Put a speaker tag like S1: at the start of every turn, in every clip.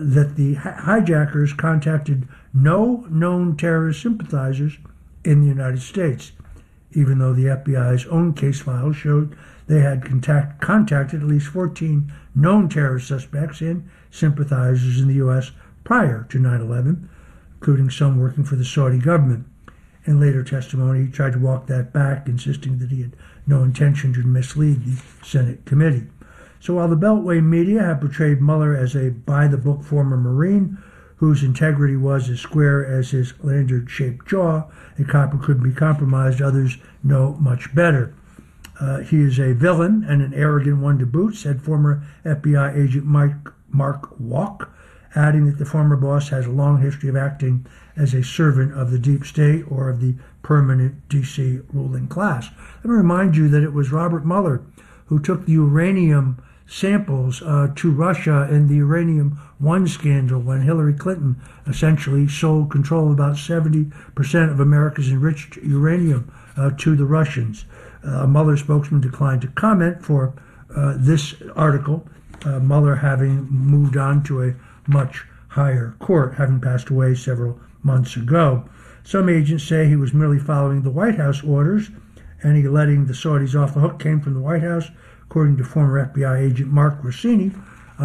S1: that the hijackers contacted no known terrorist sympathizers in the United States, even though the FBI's own case files showed they had contacted at least 14 known terrorist suspects and sympathizers in the U.S. prior to 9/11, including some working for the Saudi government. In later testimony, he tried to walk that back, insisting that he had no intention to mislead the Senate committee. So while the Beltway media have portrayed Mueller as a by-the-book former Marine whose integrity was as square as his lanyard-shaped jaw, a copper couldn't be compromised, others know much better. He is a villain and an arrogant one to boot, said former FBI agent Mark Walk, adding that the former boss has a long history of acting as a servant of the deep state or of the permanent D.C. ruling class. Let me remind you that it was Robert Mueller who took the uranium samples to Russia in the Uranium One scandal when Hillary Clinton essentially sold control of about 70% of America's enriched uranium to the Russians. A Mueller spokesman declined to comment for this article, Mueller having moved on to a much higher court, having passed away several months ago. Some agents say he was merely following the White House orders, and he letting the Saudis off the hook came from the White House, according to former FBI agent Mark Rossini.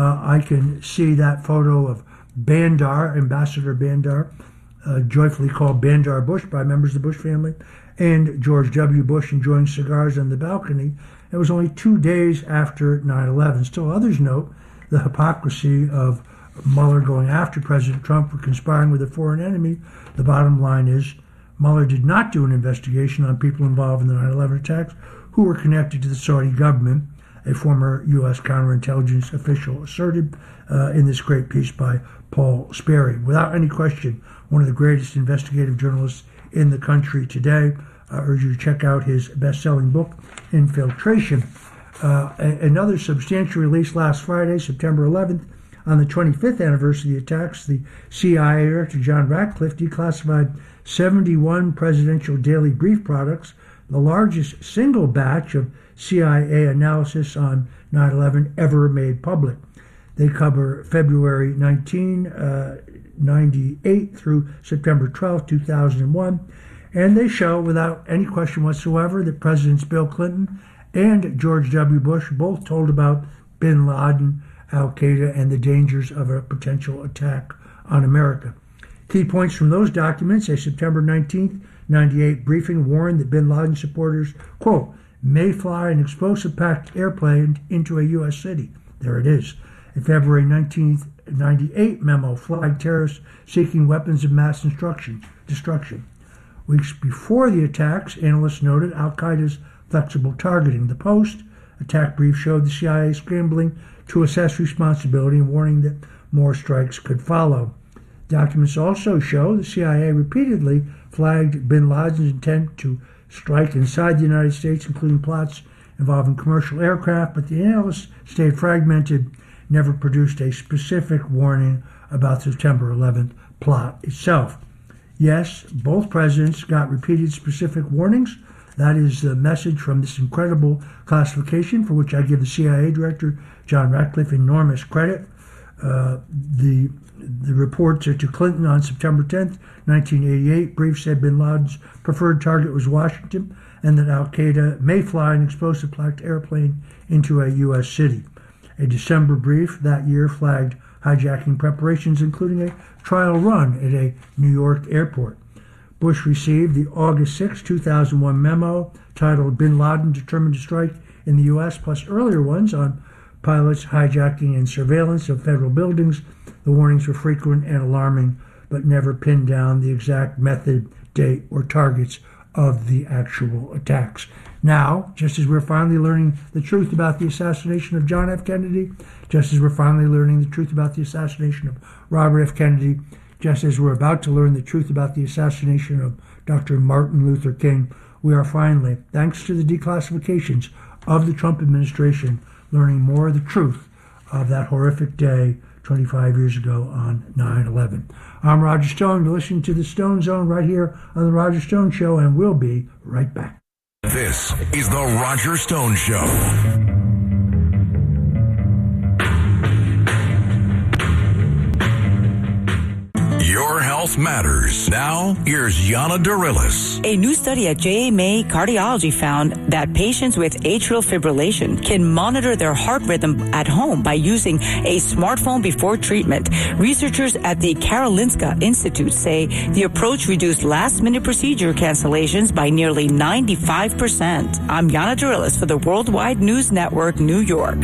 S1: I can see that photo of Bandar, Ambassador Bandar, joyfully called Bandar Bush by members of the Bush family, and George W. Bush enjoying cigars on the balcony. It was only 2 days after 9/11. Still, others note the hypocrisy of Mueller going after President Trump for conspiring with a foreign enemy. The bottom line is Mueller did not do an investigation on people involved in the 9/11 attacks who were connected to the Saudi government, a former U.S. counterintelligence official asserted in this great piece by Paul Sperry. Without any question, one of the greatest investigative journalists in the country today. I urge you to check out his best-selling book, Infiltration. Another substantial release last Friday, September 11th, on the 25th anniversary of the attacks, the CIA Director John Ratcliffe declassified 71 presidential daily brief products, the largest single batch of CIA analysis on 9/11 ever made public. They cover February 1998 through September 12, 2001, and they show without any question whatsoever that Presidents Bill Clinton and George W. Bush both told about bin Laden, al-Qaeda, and the dangers of a potential attack on America. Key points from those documents: a September 19, 1998 briefing warned that bin Laden supporters, quote, may fly an explosive-packed airplane into a U.S. city. There it is. A February 1998 memo flagged terrorists seeking weapons of mass destruction. Weeks before the attacks, analysts noted al-Qaeda's flexible targeting. The Post attack brief showed the CIA scrambling to assess responsibility and warning that more strikes could follow. Documents also show the CIA repeatedly flagged bin Laden's intent to strike inside the United States, including plots involving commercial aircraft, but the analysts stayed fragmented, never produced a specific warning about the September 11th plot itself. Yes, both presidents got repeated specific warnings. That is the message from this incredible classification, for which I give the CIA Director John Ratcliffe enormous credit. The reports to Clinton on September 10th, 1988, brief said bin Laden's preferred target was Washington and that al-Qaeda may fly an explosive-packed airplane into a U.S. city. A December brief that year flagged hijacking preparations, including a trial run at a New York airport. Bush received the August 6, 2001 memo titled Bin Laden Determined to Strike in the U.S., plus earlier ones on pilots hijacking and surveillance of federal buildings. The warnings were frequent and alarming, but never pinned down the exact method, date, or targets of the actual attacks. Now, just as we're finally learning the truth about the assassination of John F. Kennedy, just as we're finally learning the truth about the assassination of Robert F. Kennedy, just as we're about to learn the truth about the assassination of Dr. Martin Luther King, we are finally, thanks to the declassifications of the Trump administration, learning more of the truth of that horrific day 25 years ago on 9/11. I'm Roger Stone. You're listening to the Stone Zone right here on The Roger Stone Show, and we'll be right back.
S2: This is The Roger Stone Show. health matters. Now, here's Yana Darilis.
S3: A new study at JMA Cardiology found that patients with atrial fibrillation can monitor their heart rhythm at home by using a smartphone before treatment. Researchers at the Karolinska Institute say the approach reduced last-minute procedure cancellations by nearly 95%. I'm Yana Darilis for the Worldwide News Network, New York.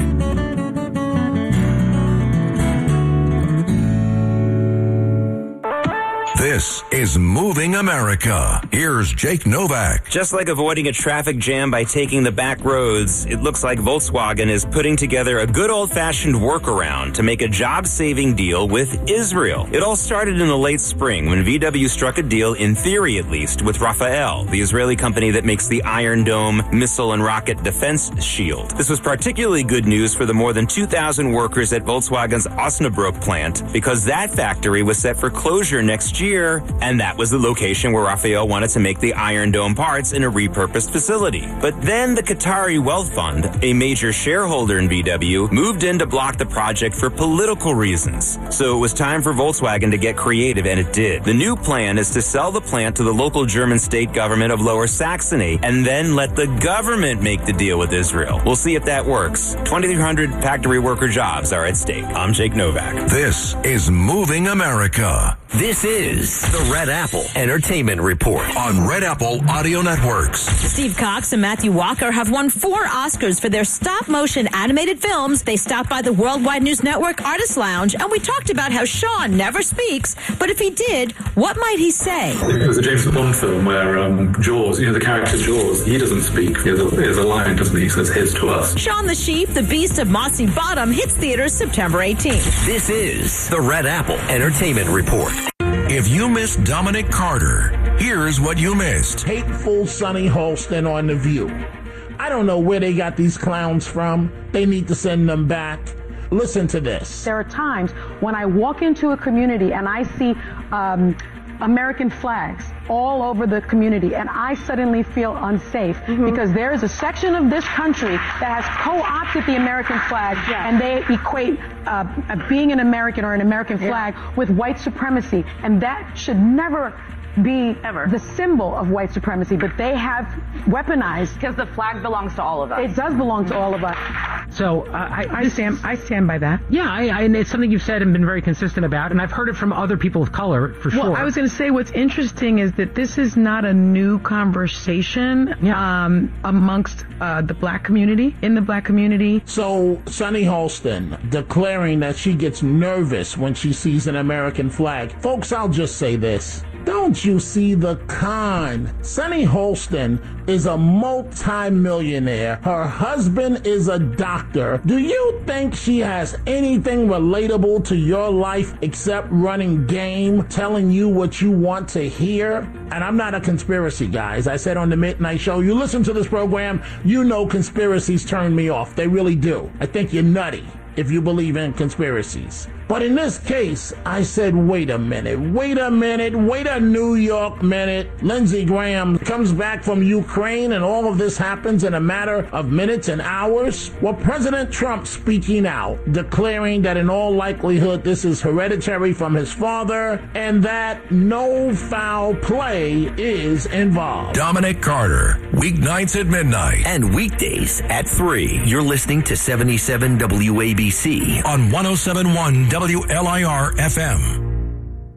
S2: This is Moving America. Here's Jake Novak.
S4: Just like avoiding a traffic jam by taking the back roads, it looks like Volkswagen is putting together a good old-fashioned workaround to make a job-saving deal with Israel. It all started in the late spring when VW struck a deal, in theory at least, with Rafael, the Israeli company that makes the Iron Dome missile and rocket defense shield. This was particularly good news for the more than 2,000 workers at Volkswagen's Osnabrück plant, because that factory was set for closure next year, and that was the location where Rafael wanted to make the Iron Dome parts in a repurposed facility. But then the Qatari Wealth Fund, a major shareholder in VW, moved in to block the project for political reasons. So it was time for Volkswagen to get creative, and it did. The new plan is to sell the plant to the local German state government of Lower Saxony, and then let the government make the deal with Israel. We'll see if that works. 2,300 factory worker jobs are at stake. I'm Jake Novak.
S2: This is Moving America.
S5: This is the Red Apple Entertainment Report
S2: on Red Apple Audio Networks.
S6: Steve Cox and Matthew Walker have won 4 Oscars for their stop-motion animated films. They stopped by the Worldwide News Network Artist Lounge, and we talked about how Sean never speaks, but if he did, what might he say?
S7: It was a James Bond film where Jaws, the character Jaws, he doesn't speak. He has a line, doesn't he? He says, "Here's to us."
S6: Sean the Sheep, the Beast of Mossy Bottom, hits theaters September 18th.
S5: This is the Red Apple Entertainment Report.
S2: If you missed Dominic Carter, here's what you missed.
S8: Hateful Sonny Holston on The View. I don't know where they got these clowns from. They need to send them back. Listen to this.
S9: There are times when I walk into a community and I see American flags all over the community, and I suddenly feel unsafe because there is a section of this country that has co-opted the American flag, and they equate being an American or an American flag with white supremacy, and that should never be the symbol of white supremacy, but they have weaponized.
S10: Because the flag belongs to all of us.
S9: It does belong to all of us.
S11: So I stand by that. Yeah, and it's something you've said and been very consistent about, and I've heard it from other people of color, for sure.
S12: Well, I was going to say what's interesting is that this is not a new conversation amongst the black community, in the black community.
S8: So Sonny Holston declaring that she gets nervous when she sees an American flag. Folks, I'll just say this. Don't you see the con? Sonny Holston is a multi-millionaire. Her husband is a doctor. Do you think she has anything relatable to your life except running game, telling you what you want to hear? And I'm not a conspiracy guy. As I said on the Midnight Show, you listen to this program, you know conspiracies turn me off. They really do. I think you're nutty if you believe in conspiracies. But in this case, I said, wait a minute, wait a New York minute. Lindsey Graham comes back from Ukraine and all of this happens in a matter of minutes and hours. Well, President Trump speaking out, declaring that in all likelihood this is hereditary from his father and that no foul play is involved.
S2: Dominic Carter, weeknights at midnight.
S5: And weekdays at 3. You're listening to 77 WABC
S2: on 107.1 WLIR FM.